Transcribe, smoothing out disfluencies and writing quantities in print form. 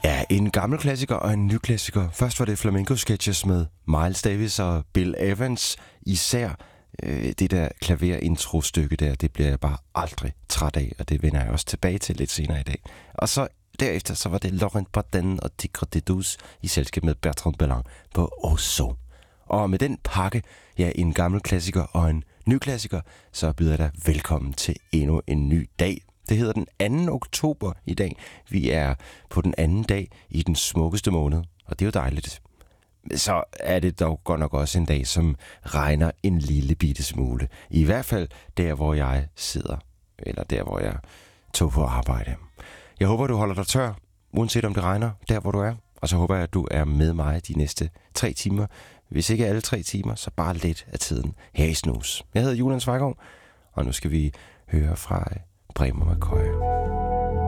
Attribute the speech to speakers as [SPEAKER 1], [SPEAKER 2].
[SPEAKER 1] Ja, en gammel klassiker og en ny klassiker. Først var det flamenco-sketches med Miles Davis og Bill Evans. Især det der klaverintro-stykke der, det bliver jeg bare aldrig træt af, og det vender jeg også tilbage til lidt senere i dag. Og så derefter så var det Laurent Bourdain og Tigre de Douce i selskab med Bertrand Belin på Oso. Og med den pakke, ja, en gammel klassiker og en ny klassiker, så byder jeg dig velkommen til endnu en ny dag. Det hedder den 2. oktober i dag. Vi er på den anden dag i den smukkeste måned, og det er jo dejligt. Så er det dog godt nok også en dag, som regner en lille bitte smule. I hvert fald der, hvor jeg sidder, eller der, hvor jeg tog på arbejde. Jeg håber, du holder dig tør, uanset om det regner, der hvor du er. Og så håber jeg, at du er med mig de næste 3 timer. Hvis ikke alle 3 timer, så bare lidt af tiden her i Snus. Jeg hedder Julian Svejgaard, og nu skal vi høre fra Bremer McCoy.